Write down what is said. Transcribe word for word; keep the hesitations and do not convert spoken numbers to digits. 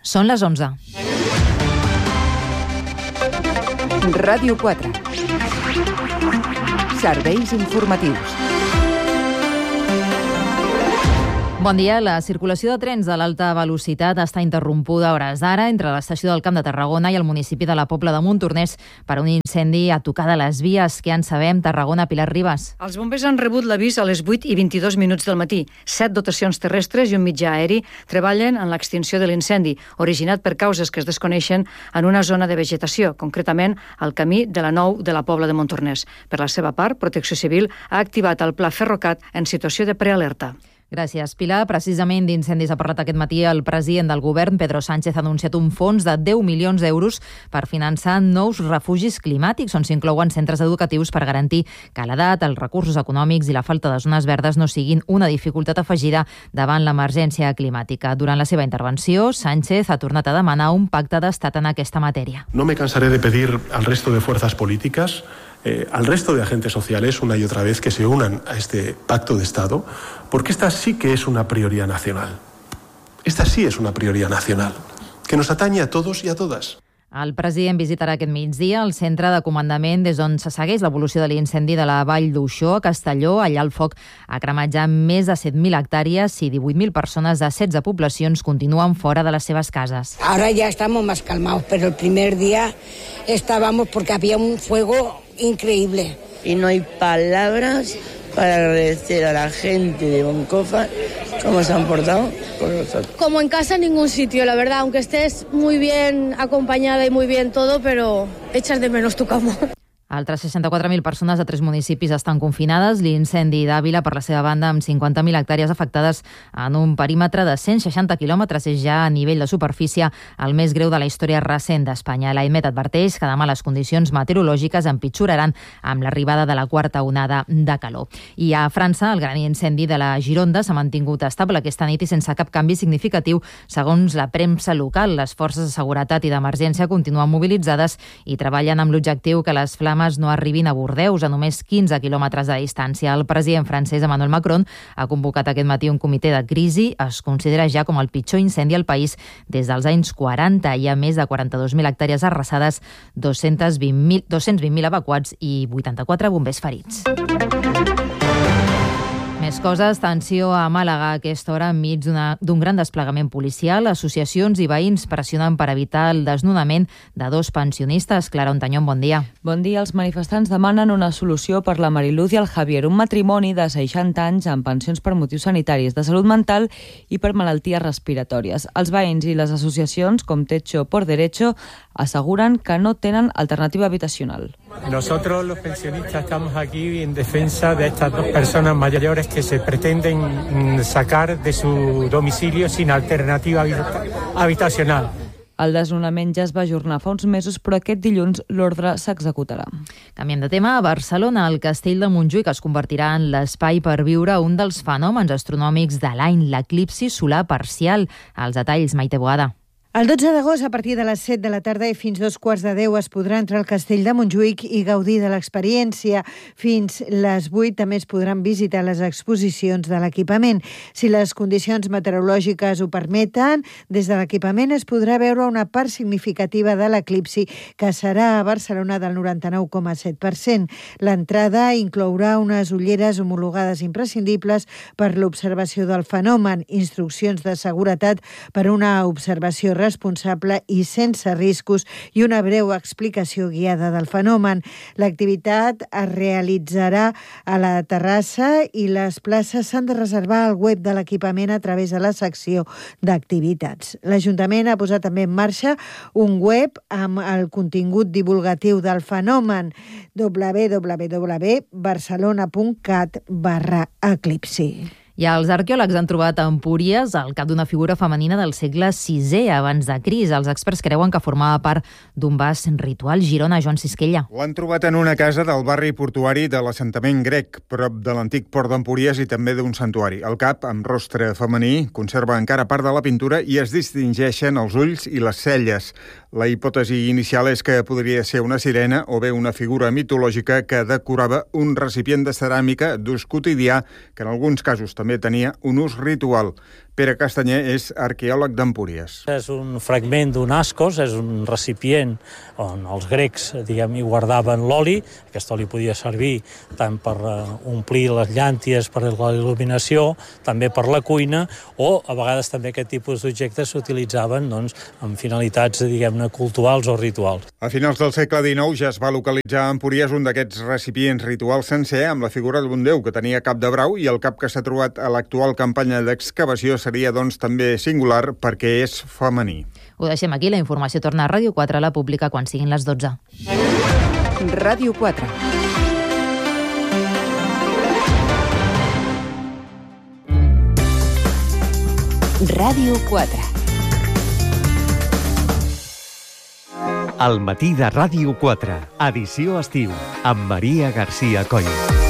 Són les onze. Ràdio quatre. Serveis informatius. Bon dia. La circulació de trens de l'alta velocitat està interrompuda a hores d'ara entre l'estació del Camp de Tarragona i el municipi de la Pobla de Montornès per un incendi a tocar de les vies. Què en sabem? Tarragona, Pilar Ribas. Els bombers han rebut l'avís a les vuit i vint-i-dos minuts del matí. Set dotacions terrestres i un mitjà aeri treballen en l'extinció de l'incendi, originat per causes que es desconeixen en una zona de vegetació, concretament al camí de la nou de la Pobla de Montornès. Per la seva part, Protecció Civil ha activat el Pla Ferrocat en situació de prealerta. Gràcies, Pilar. Precisament d'incendis ha parlat aquest matí el president del govern, Pedro Sánchez, ha anunciat un fons de deu milions d'euros per finançar nous refugis climàtics, on s'inclouen centres educatius per garantir que l'edat, els recursos econòmics i la falta de zones verdes no siguin una dificultat afegida davant l'emergència climàtica. Durant la seva intervenció, Sánchez ha tornat a demanar un pacte d'estat en aquesta matèria. No me cansaré de pedir al resto de fuerzas políticas, Eh, al resto de agentes sociales una y otra vez que se unan a este pacto de Estado, porque esta sí que es una prioridad nacional. Esta sí es una prioridad nacional, que nos atañe a todos y a todas. El president visitarà aquest migdia el centre de comandament des d'on se segueix l'evolució de l'incendi de la Vall d'Uixó a Castelló. Allà el foc ha cremat ja més de set mil hectàrees i divuit mil persones de setze poblacions continuen fora de les seves cases. Ahora ya estamos más calmados, pero el primer día estábamos porque había un fuego increíble. Y no hay palabras para agradecer a la gente de Moncofa cómo se han portado con nosotros. Como en casa en ningún sitio, la verdad, aunque estés muy bien acompañada y muy bien todo, pero echas de menos tu cama. Altres seixanta-quatre mil persones de tres municipis estan confinades. L'incendi d'Àvila, per la seva banda, amb cinquanta mil hectàrees afectades en un perímetre de cent seixanta quilòmetres, és ja a nivell de superfície el més greu de la història recent d'Espanya. L'AEMET adverteix que demà les condicions meteorològiques empitjoraran amb l'arribada de la quarta onada de calor. I a França, el gran incendi de la Gironda s'ha mantingut estable aquesta nit i sense cap canvi significatiu, segons la premsa local. Les forces de seguretat i d'emergència continuen mobilitzades i treballen amb l'objectiu que les flames no arribin a Bordeus, a només quinze quilòmetres de distància. El president francès Emmanuel Macron ha convocat aquest matí un comitè de crisi. Es considera ja com el pitjor incendi al país des dels anys quaranta. Hi ha més de quaranta-dos mil hectàrees arrasades, dos-cents vint mil evacuats i vuitanta-quatre bombers ferits. Més coses, tensió a Màlaga a aquesta hora enmig d'un gran desplegament policial. Associacions i veïns pressionen per evitar el desnonament de dos pensionistes. Clara Ontañón, bon dia. Bon dia. Els manifestants demanen una solució per la Mariluz i el Javier, un matrimoni de seixanta anys amb pensions per motius sanitaris, de salut mental i per malalties respiratòries. Els veïns i les associacions, com Techo por Derecho, aseguren que no tenen alternativa habitacional. Nosotros los pensionistas estamos aquí en defensa de estas dos personas mayores que se pretenden sacar de su domicilio sin alternativa habitacional. El desnonament ja es va ajornar fa uns mesos, però aquest dilluns l'ordre s'executarà. Canviem de tema. A Barcelona, el castell de Montjuïc es convertirà en l'espai per viure un dels fenòmens astronòmics de l'any, l'eclipsi solar parcial. Els detalls, Maite Boada. El dotze d'agost, a partir de les set de la tarda i fins dos quarts de deu, es podrà entrar al castell de Montjuïc i gaudir de l'experiència. Fins les vuit també es podran visitar les exposicions de l'equipament. Si les condicions meteorològiques ho permeten, des de l'equipament es podrà veure una part significativa de l'eclipsi, que serà a Barcelona del noranta-nou coma set per cent. L'entrada inclourà unes ulleres homologades imprescindibles per l'observació del fenomen, instruccions de seguretat per una observació responsable i sense riscos i una breu explicació guiada del fenomen. L'activitat es realitzarà a la terrassa i les places s'han de reservar al web de l'equipament a través de la secció d'activitats. L'Ajuntament ha posat també en marxa un web amb el contingut divulgatiu del fenomen, w w w punt barcelona punt cat barra eclipsi. I els arqueòlegs han trobat a Empúries el cap d'una figura femenina del segle sisè abans de Crist. Els experts creuen que formava part d'un vas ritual. Girona, Joan Sisquella. L'han trobat en una casa del barri portuari de l'assentament grec, prop de l'antic port d'Empúries i també d'un santuari. El cap, amb rostre femení, conserva encara part de la pintura i es distingeixen els ulls i les celles. La hipòtesi inicial és que podria ser una sirena o bé una figura mitològica que decorava un recipient de ceràmica d'ús quotidià que en alguns casos també tenia un ús ritual. Pere Castanyer és arqueòleg d'Empúries. És un fragment d'un ascos, és un recipient on els grecs, diguem, hi guardaven l'oli. Aquest oli podia servir tant per omplir les llànties per la il·luminació, també per la cuina, o a vegades també aquest tipus d'objectes s'utilitzaven doncs, amb finalitats, diguem-ne, cultuals o rituals. A finals del segle dinou ja es va localitzar a Empúries un d'aquests recipients rituals sencer amb la figura d'un déu que tenia cap de brau, i el cap que s'ha trobat a l'actual campanya d'excavació seria doncs també singular perquè és femení. Ho deixem aquí, la informació torna a Ràdio quatre, la pública quan siguin les dotze. Ràdio quatre. Ràdio quatre. El matí de Ràdio quatre, edició estiu, amb Maria Garcia Coll.